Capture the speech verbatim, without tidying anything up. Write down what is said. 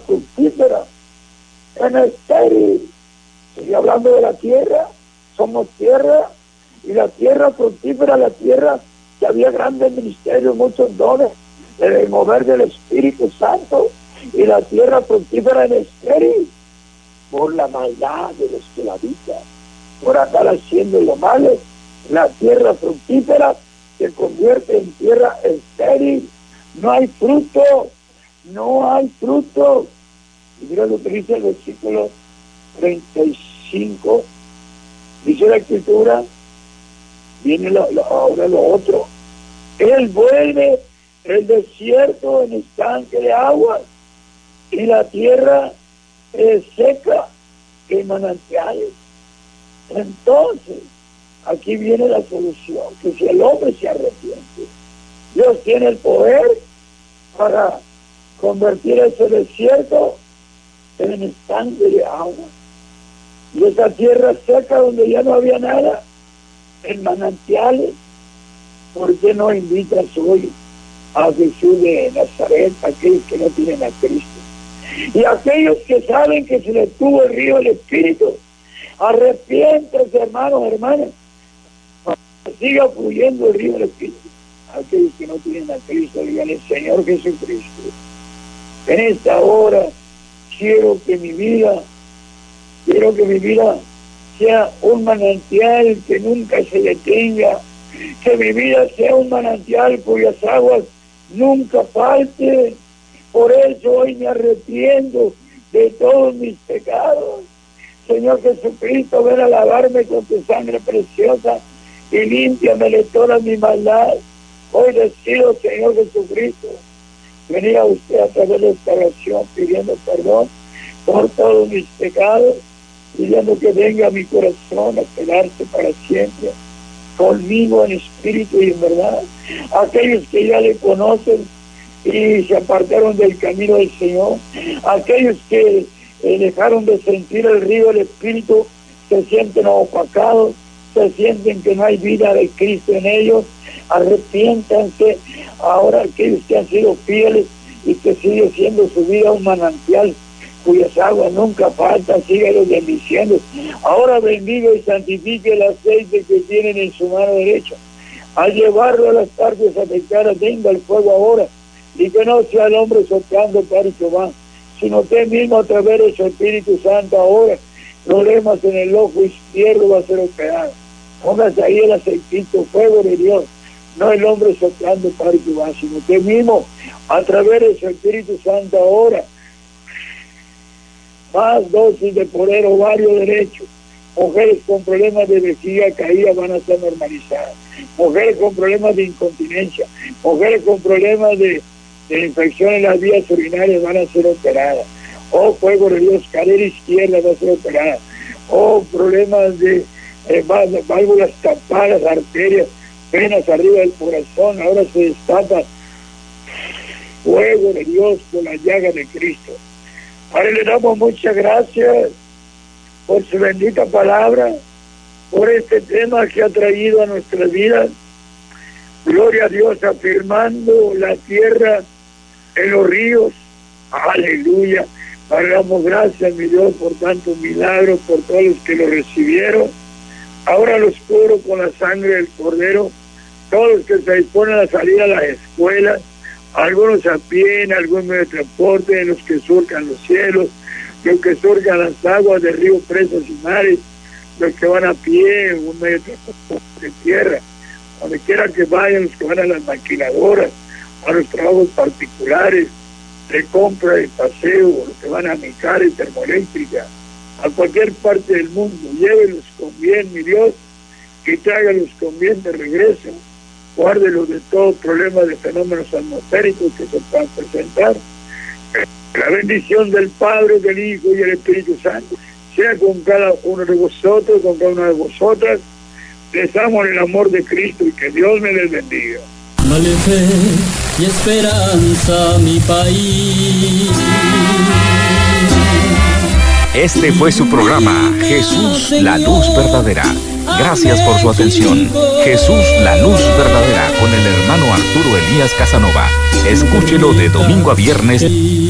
fructífera en estéril. Estoy hablando de la tierra, somos tierra, y la tierra fructífera, la tierra que había grandes ministerios, muchos dones, el mover del Espíritu Santo, y la tierra fructífera en estéril, por la maldad de los que la habitan, por andar haciendo lo malo, la tierra fructífera se convierte en tierra estéril, no hay fruto, no hay fruto. Y mira lo que dice el versículo treinta y cinco, dice la Escritura, viene lo, lo, ahora lo otro, Él vuelve el desierto en estanque de agua, y la tierra es seca en manantiales. Entonces, aquí viene la solución, que si el hombre se arrepiente, Dios tiene el poder para convertir ese desierto en estanque de agua. Y esa tierra seca donde ya no había nada, en manantiales. ¿Por qué no invitas hoy a Jesús de Nazaret, a aquellos que no tienen a Cristo? Y aquellos que saben que se les tuvo el río del Espíritu, arrepiéntanse, hermanos, hermanas, siga fluyendo el río del Espíritu. Aquellos que no tienen a Cristo, díganle: Señor Jesucristo, en esta hora quiero que mi vida, quiero que mi vida sea un manantial que nunca se detenga, que mi vida sea un manantial cuyas aguas nunca falten. Por eso hoy me arrepiento de todos mis pecados. Señor Jesucristo, ven a lavarme con tu sangre preciosa y límpiame de toda mi maldad. Hoy decido, Señor Jesucristo, venir a usted a través de esta oración pidiendo perdón por todos mis pecados, pidiendo que venga a mi corazón a quedarse para siempre conmigo en espíritu y en verdad. Aquellos que ya le conocen y se apartaron del camino del Señor, aquellos que eh, dejaron de sentir el río del Espíritu, se sienten opacados, se sienten que no hay vida de Cristo en ellos. Arrepiéntanse ahora, aquellos que han sido fieles y que sigue siendo su vida un manantial cuyas aguas nunca faltan, síguelos bendiciendo. Ahora bendiga y santifique el aceite que tienen en su mano derecha. Al llevarlo a las partes afectadas, venga el fuego ahora, y que no sea el hombre soplando para Jehová, sino usted mismo a través de su Espíritu Santo ahora, problemas en el ojo izquierdo va a ser operado. Póngase ahí el aceitito, fuego de Dios, no el hombre soplando para Jehová, sino usted mismo a través de su Espíritu Santo ahora. Más dosis de poder ovario derecho. Mujeres con problemas de vejiga caída van a ser normalizadas. Mujeres con problemas de incontinencia, mujeres con problemas de, de infección en las vías urinarias van a ser operadas. Oh, fuego de Dios, cadera izquierda va a ser operada. Oh, problemas de eh, válvulas tapadas, arterias, venas arriba del corazón, ahora se destapa. Fuego de Dios con la llaga de Cristo. Ahora le damos muchas gracias por su bendita palabra, por este tema que ha traído a nuestras vidas. Gloria a Dios, afirmando la tierra en los ríos. Aleluya. Ahora damos gracias, mi Dios, por tantos milagros, por todos los que lo recibieron. Ahora los cubro con la sangre del Cordero, todos los que se disponen a salir a las escuelas, algunos a pie, en algún medio de transporte, los que surcan los cielos, los que surcan las aguas de ríos, presas y mares, los que van a pie en un medio de transporte de tierra, donde quiera que vayan, los que van a las maquiladoras, a los trabajos particulares, de compra, de paseo, los que van a micar y termoeléctrica, a cualquier parte del mundo, llévelos con bien, mi Dios, y tráigalos con bien de regreso. Guárdelos de todo problema de fenómenos atmosféricos que se puedan presentar. La bendición del Padre, del Hijo y del Espíritu Santo sea con cada uno de vosotros, con cada una de vosotras. Les amo en el amor de Cristo y que Dios me les bendiga. Dale fe y esperanza a mi país. Este fue su programa, Jesús, la luz verdadera. Gracias por su atención. Jesús, la luz verdadera, con el hermano Arturo Elías Casanova. Escúchelo de domingo a viernes.